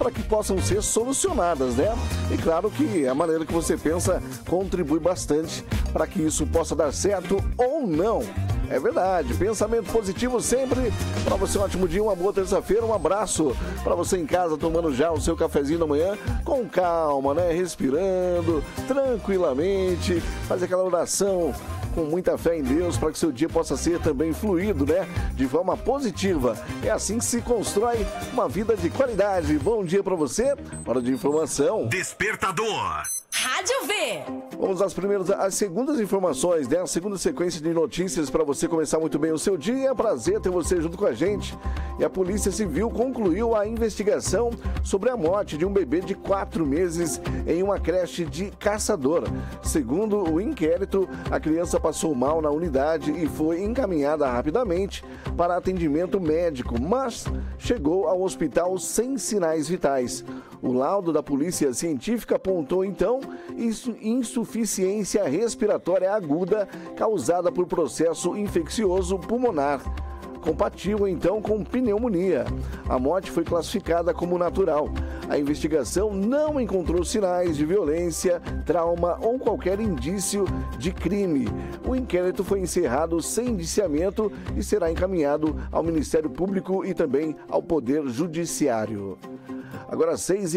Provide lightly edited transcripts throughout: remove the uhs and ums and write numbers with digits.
para que possam ser solucionadas, né? E claro que a maneira que você pensa contribui bastante para que isso possa dar certo ou não. É verdade, pensamento positivo sempre. Para você um ótimo dia, uma boa terça-feira, um abraço para você em casa tomando já o seu cafezinho da manhã com calma, né? Respirando tranquilamente, faz aquela oração com muita fé em Deus para que seu dia possa ser também fluido, né? De forma positiva. É assim que se constrói uma vida de qualidade. Bom dia para você. Hora de informação. Despertador. Rádio V. Vamos às segundas informações, né? A segunda sequência de notícias para você começar muito bem o seu dia. É um prazer ter você junto com a gente. E a Polícia Civil concluiu a investigação sobre a morte de um bebê de 4 meses em uma creche de Caçador. Segundo o inquérito, a criança passou mal na unidade e foi encaminhada rapidamente para atendimento médico, mas chegou ao hospital sem sinais vitais. O laudo da Polícia Científica apontou, então, insuficiência respiratória aguda causada por processo infeccioso pulmonar, compatível, então, com pneumonia. A morte foi classificada como natural. A investigação não encontrou sinais de violência, trauma ou qualquer indício de crime. O inquérito foi encerrado sem indiciamento e será encaminhado ao Ministério Público e também ao Poder Judiciário. Agora,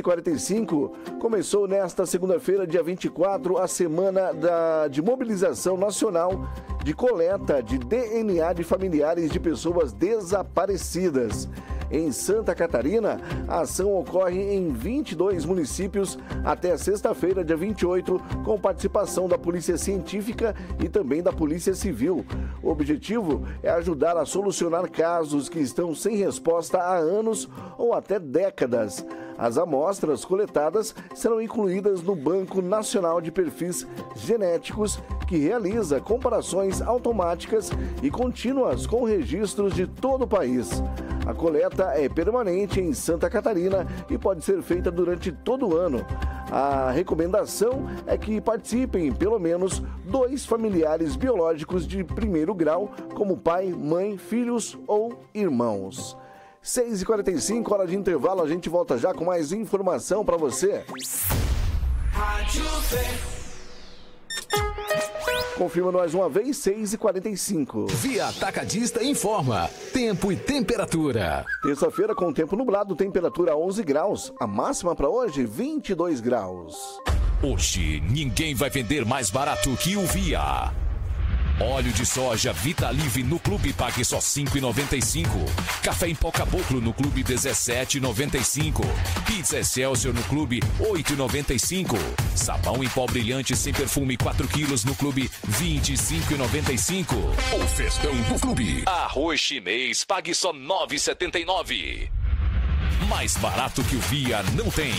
6h45, começou nesta segunda-feira, dia 24, a semana de mobilização nacional de coleta de DNA de familiares de pessoas desaparecidas. Em Santa Catarina, a ação ocorre em 22 municípios até sexta-feira, dia 28, com participação da Polícia Científica e também da Polícia Civil. O objetivo é ajudar a solucionar casos que estão sem resposta há anos ou até décadas. As amostras coletadas serão incluídas no Banco Nacional de Perfis Genéticos, que realiza comparações automáticas e contínuas com registros de todo o país. A coleta é permanente em Santa Catarina e pode ser feita durante todo o ano. A recomendação é que participem pelo menos 2 familiares biológicos de primeiro grau, como pai, mãe, filhos ou irmãos. 6h45, hora de intervalo, a gente volta já com mais informação para você. Rádio V. Confirma mais uma vez, 6h45. Via Atacadista informa. Tempo e temperatura. Terça-feira com tempo nublado, temperatura 11 graus. A máxima para hoje, 22 graus. Hoje, ninguém vai vender mais barato que o Via. Óleo de soja Vitalive no Clube pague só R$ 5,95. Café em pó Caboclo no Clube R$ 17,95. Pizza Excelsior no Clube R$ 8,95. Sabão em pó brilhante sem perfume 4 quilos no Clube R$ 25,95. O festão do Clube. Arroz chinês pague só R$ 9,79. Mais barato que o Via não tem.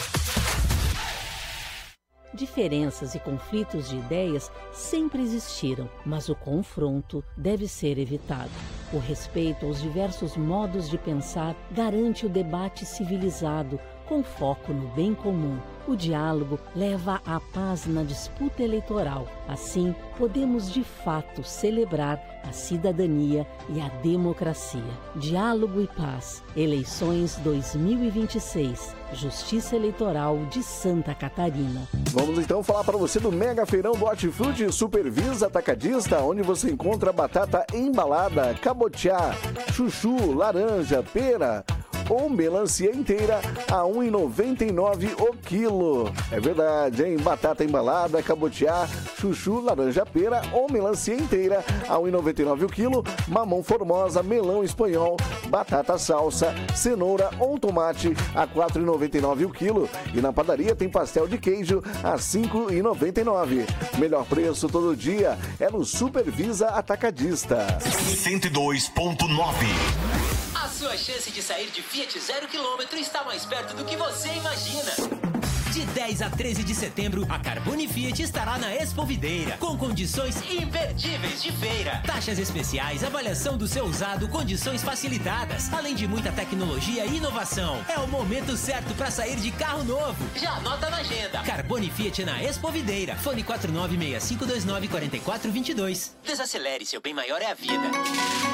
Diferenças e conflitos de ideias sempre existiram, mas o confronto deve ser evitado. O respeito aos diversos modos de pensar garante o debate civilizado, com foco no bem comum. O diálogo leva à paz na disputa eleitoral. Assim, podemos de fato celebrar a cidadania e a democracia. Diálogo e paz. Eleições 2026. Justiça Eleitoral de Santa Catarina. Vamos então falar para você do Mega Feirão do Hortifruti Supervisa Atacadista, onde você encontra batata embalada, cabotiá, chuchu, laranja, pera ou melancia inteira a R$ 1,99 o quilo. É verdade, hein? Batata embalada, cabotiá, chuchu, laranja pera ou melancia inteira a R$ 1,99 o quilo. Mamão formosa, melão espanhol, batata salsa, cenoura ou tomate a R$ 4,99 o quilo. E na padaria tem pastel de queijo a R$ 5,99. Melhor preço todo dia é no Supervisa Atacadista. 102,9. A sua chance de sair de Fiat 0 km está mais perto do que você imagina. De 10 a 13 de setembro, a Carbone Fiat estará na Expo Videira, com condições imperdíveis de feira. Taxas especiais, avaliação do seu usado, condições facilitadas, além de muita tecnologia e inovação. É o momento certo para sair de carro novo. Já anota na agenda. Carbone Fiat na Expo Videira. Fone 4965294422. Desacelere, seu bem maior é a vida.